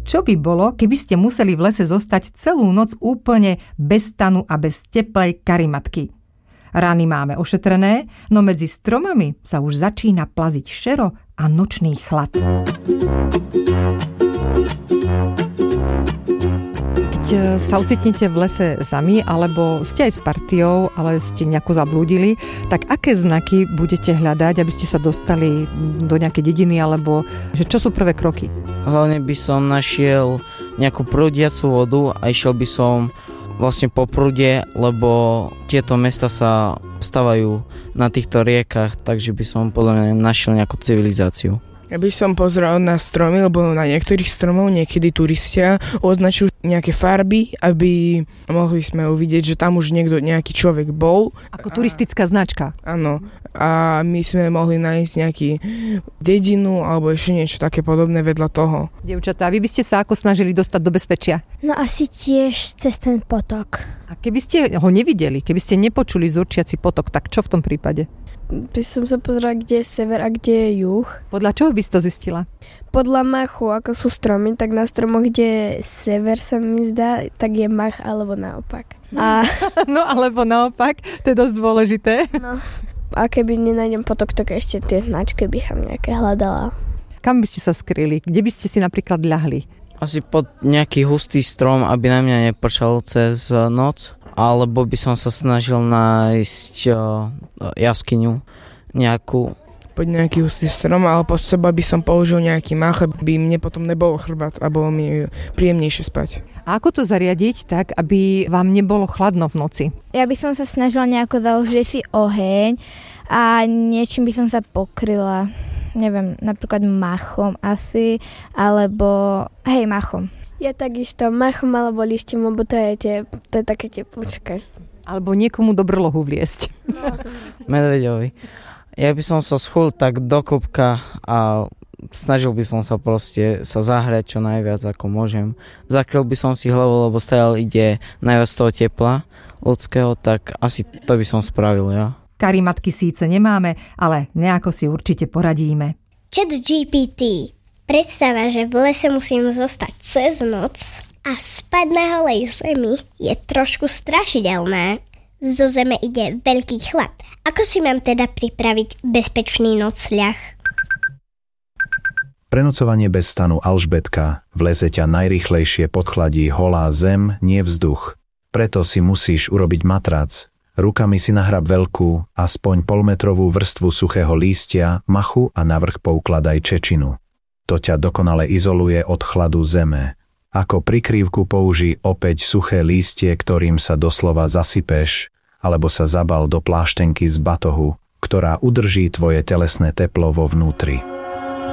Čo by bolo, keby ste museli v lese zostať celú noc úplne bez stanu a bez teplej karimatky? Rány máme ošetrené, no medzi stromami sa už začína plaziť šero a nočný chlad. Keď sa ocitnete v lese sami, alebo ste aj s partiou, ale ste nejako zablúdili, tak aké znaky budete hľadať, aby ste sa dostali do nejakej dediny, alebo že čo sú prvé kroky? Hlavne by som našiel nejakú prúdiacu vodu a išiel by som vlastne po prúde, lebo tieto mesta sa stavajú na týchto riekach, takže by som podľa mňa našiel nejakú civilizáciu. Ja by som pozeral na stromy, lebo na niektorých stromov niekedy turistia označujú nejaké farby, aby mohli sme uvidieť, že tam už nejaký človek bol. Ako turistická značka. Áno. A my sme mohli nájsť nejakú dedinu alebo ešte niečo také podobné vedľa toho. Dievčatá, vy by ste sa ako snažili dostať do bezpečia? No asi tiež cez ten potok. A keby ste ho nevideli, keby ste nepočuli zurčiaci potok, tak čo v tom prípade? By som sa pozrela, kde je sever a kde je juh. Podľa čoho by si to zistila? Podľa machu, ako sú stromy, tak na stromoch, kde je sever, sa mi zdá, tak je mach, alebo naopak. No alebo naopak, to je dosť dôležité. No. A keby nenájdem potok, tak ešte tie značky by som nejaké hľadala. Kam by ste sa skryli? Kde by ste si napríklad ľahli? Asi pod nejaký hustý strom, aby na mňa nepršal cez noc. Alebo by som sa snažil nájsť jaskyňu nejakú. Pod nejaký hustý strom, ale pod seba by som použil nejaký mach, aby mne potom nebolo chrbát a bolo mi príjemnejšie spať. A ako to zariadiť tak, aby vám nebolo chladno v noci? Ja by som sa snažila nejako založiť si oheň a niečím by som sa pokryla. Neviem, napríklad machom asi, alebo machom. Ja takisto machom alebo listom, lebo to je také teplúčka. Alebo niekomu do brlohu vliesť. Medveďovi. Ja by som sa schul tak do klbka a snažil by som sa proste sa zahrať čo najviac ako môžem. Zakryl by som si hlavu, lebo stále ide najviac toho tepla ľudského, tak asi to by som spravil ja. Karimatky síce nemáme, ale nejako si určite poradíme. ChatGPT. Predstava, že v lese musím zostať cez noc a spať na holej zemi je trošku strašidelné. Zo zeme ide veľký chlad. Ako si mám teda pripraviť bezpečný nocľah? Prenocovanie bez stanu Alžbetka. V lese ťa najrýchlejšie podchladí holá zem, nie vzduch. Preto si musíš urobiť matrac. Rukami si nahrab veľkú, aspoň polmetrovú vrstvu suchého lístia, machu a navrch poukladaj čečinu. To ťa dokonale izoluje od chladu zeme. Ako prikrývku použij opäť suché lístie, ktorým sa doslova zasypeš, alebo sa zabal do pláštenky z batohu, ktorá udrží tvoje telesné teplo vo vnútri.